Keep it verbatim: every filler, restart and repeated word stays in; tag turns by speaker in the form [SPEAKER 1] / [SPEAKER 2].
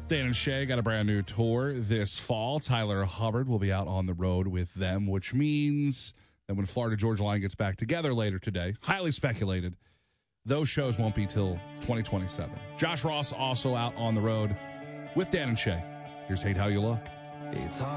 [SPEAKER 1] Dan and Shay got a brand new tour this fall. Tyler Hubbard will be out on the road with them, which means that when Florida Georgia Line gets back together later today, highly speculated, those shows won't be till twenty twenty-seven. Josh Ross also out on the road with Dan and Shay. Here's Hate How You Look.